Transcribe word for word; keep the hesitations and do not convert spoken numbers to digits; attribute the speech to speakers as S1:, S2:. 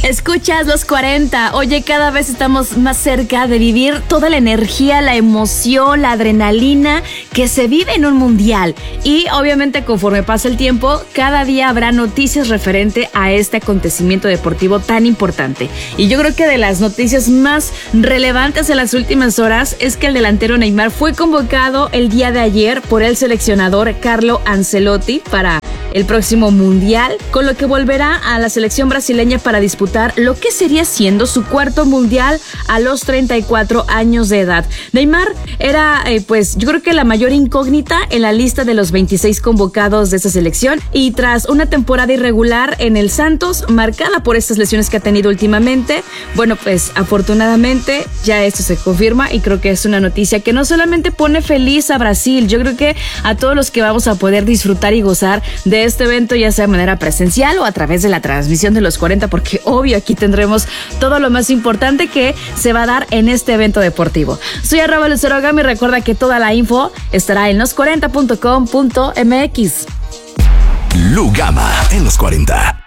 S1: Escuchas los cuarenta. Oye, cada vez estamos más cerca de vivir toda la energía, la emoción, la adrenalina que se vive en un mundial. Y obviamente conforme pasa el tiempo, cada día habrá noticias referente a este acontecimiento deportivo tan importante. Y yo creo que de las noticias más relevantes en las últimas horas es que el delantero Neymar fue convocado el día de ayer por el seleccionador Carlo Ancelotti para el próximo mundial, con lo que volverá a la selección brasileña para disputar lo que sería siendo su cuarto mundial a los treinta y cuatro años de edad. Neymar era, eh, pues, yo creo que la mayor incógnita en la lista de los veintiséis convocados de esa selección, y tras una temporada irregular en el Santos, marcada por estas lesiones que ha tenido últimamente, bueno, pues, afortunadamente ya esto se confirma y creo que es una noticia que no solamente pone feliz a Brasil, yo creo que a todos los que vamos a poder disfrutar y gozar de este evento, ya sea de manera presencial o a través de la transmisión de los cuarenta, porque obvio aquí tendremos todo lo más importante que se va a dar en este evento deportivo. Soy arroba Lucero Gama y recuerda que toda la info estará en los cuarenta punto com punto m x.
S2: Lu Gama en los cuarenta.